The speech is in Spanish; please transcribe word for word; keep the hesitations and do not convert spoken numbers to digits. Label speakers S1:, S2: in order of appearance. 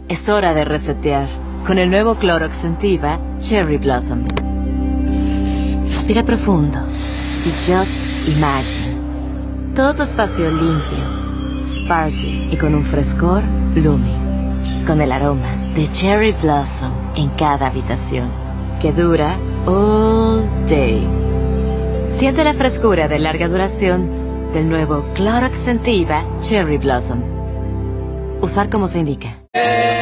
S1: Es hora de resetear con el nuevo Clorox Scentiva Cherry Blossom. Respira profundo y just imagine todo tu espacio limpio, sparkly y con un frescor blooming, con el aroma de Cherry Blossom en cada habitación, que dura all day. Siente la frescura de larga duración del nuevo Clorox Scentiva Cherry Blossom. Usar como se indica.